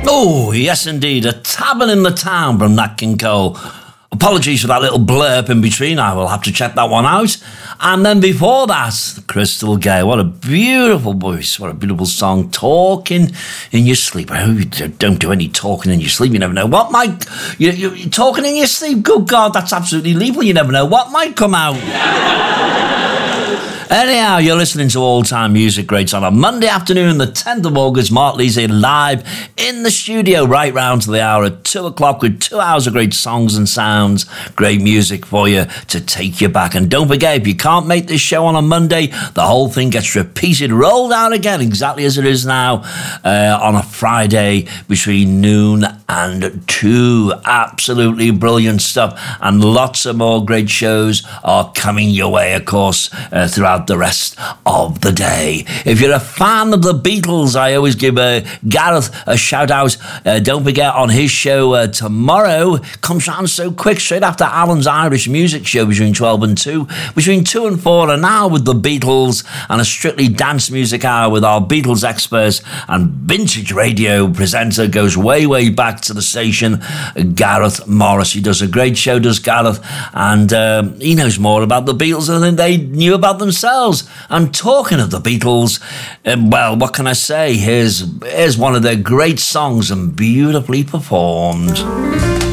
Oh, yes, indeed. A tavern in the town from Nat King Cole. Apologies for that little blurb in between. I will have to check that one out. And then before that, Crystal Gay. What a beautiful voice. What a beautiful song. Talking in your sleep. I hope you don't do any talking in your sleep. You never know what might... You're talking in your sleep? Good God, that's absolutely lethal. You never know what might come out. Anyhow, you're listening to All Time Music Greats on a Monday afternoon, the 10th of August. Mark Lee's here live in the studio right round to the hour at 2 o'clock with 2 hours of great songs and sounds, great music for you to take you back. And don't forget, if you can't make this show on a Monday, the whole thing gets repeated, rolled out again, exactly as it is now, on a Friday between noon and 2. Absolutely brilliant stuff. And lots of more great shows are coming your way, of course, throughout the rest of the day. If you're a fan of the Beatles, I always give Gareth a shout out. Don't forget, on his show tomorrow, comes round so quick, straight after Alan's Irish Music Show between 12 and 2, between 2 and 4 an hour with the Beatles, and a strictly dance music hour with our Beatles experts and vintage radio presenter, goes way, way back to the station, Gareth Morris. He does a great show, does Gareth, and he knows more about the Beatles than they knew about themselves. And talking of the Beatles, well, what can I say? Here's one of their great songs and beautifully performed.